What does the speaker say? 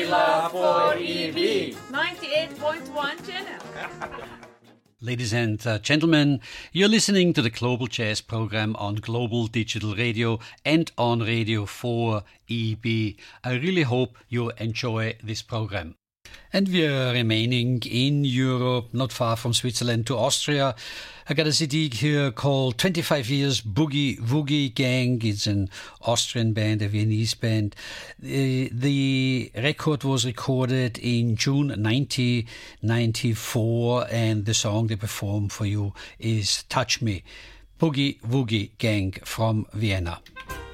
love for EB. 98.1 channel. Ladies and gentlemen, you're listening to the Global Jazz program on Global Digital Radio and on Radio 4 EB. I really hope you enjoy this program. And we are remaining in Europe, not far from Switzerland, to Austria. I got a CD here called 25 Years Boogie Woogie Gang. It's an Austrian band, a Viennese band. The record was recorded in June 1994, and the song they perform for you is Touch Me. Boogie Woogie Gang from Vienna.